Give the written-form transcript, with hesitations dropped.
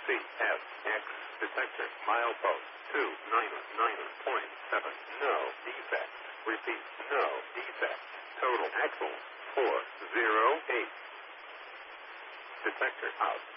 CSX detector milepost 299.7. No defect. Repeat, no defect. Total axles 408. Detector out.